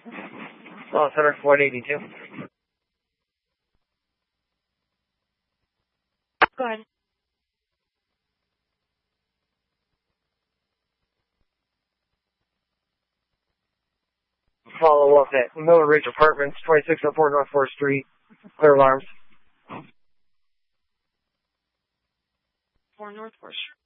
Center 182. Go ahead. Follow up at Miller Ridge Apartments, 2604 North 4th Street. Clear alarms. 4 North 4th Street.